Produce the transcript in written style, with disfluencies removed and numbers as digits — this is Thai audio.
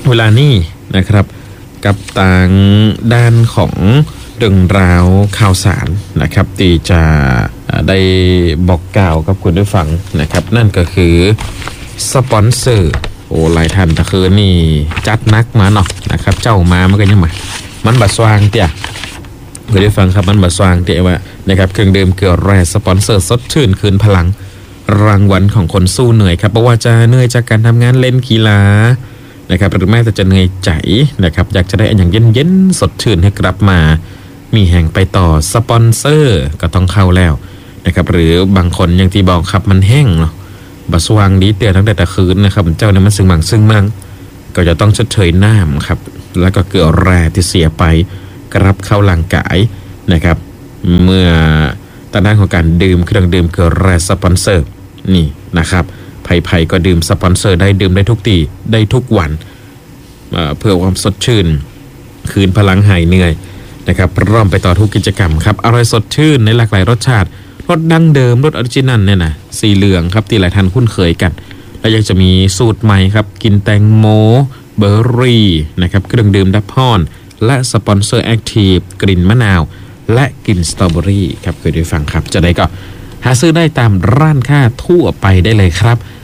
เวลานี้นะครับกับต่างด้านของเรื่องราวข่าวสารนะครับที่จะได้บอกกล่าวกับคุณได้ฟังนะครับนั่นก็คือสปอนเซอร์โอ้หลายท่านตะคือนี่จัดนักมาเนาะนะครับเจ้ามามันก็ยังมามันบัดสว่างเตี่ยคุณได้ฟังครับมันบัดสว่างเตี่ยว่านะครับเครื่องดื่มเกลือแร่สปอนเซอร์สดชื่นคืนพลังรางวัลของคนสู้เหนื่อยครับเพราะว่าจะเหนื่อยจากการทำงานเล่นกีฬานะครับหรือแม้แต่จะเหนื่อยใจนะครับอยากจะได้อันอย่างเย็นๆสดชื่นให้กลับมามีแห่งไปต่อสปอนเซอร์ก็ต้องเข้าแล้วนะครับหรือบางคนอย่างที่บอกครับมันแห้งเนาะบัสว่างดีเตือนตั้งแต่ตะคืนนะครับเจ้าเนี่ยมันซึ่งมั่งก็จะต้องชดเชยน้ำครับแล้วก็เกลือแร่ที่เสียไปกลับเข้าร่างกายนะครับเมื่อตอนด้านของการดื่มเครื่องดื่มเกลือแร่สปอนเซอร์นี่นะครับไผ่ก็ดื่มสปอนเซอร์ได้ดื่มได้ทุกตีได้ทุกวันเพื่อความสดชื่นคืนพลังหายเหนื่อยนะครับพร้อมไปต่อทุกกิจกรรมครับอร่อยสดชื่นในหลากหลายรสชาติรสดั้งเดิมรสออริจินัลเนี่ยนะสีเหลืองครับที่หลายท่านคุ้นเคยกันและยังจะมีสูตรใหม่ครับกินแตงโมเบอร์รี่นะครับเครื่องดื่มดับพอนและสปอนเซอร์แอคทีฟกลิ่นมะนาวและกลิ่นสตรอเบอรี่ครับเคยได้ฟังครับจะได้ก็หาซื้อได้ตามร้านค้าทั่วไปได้เลยครับ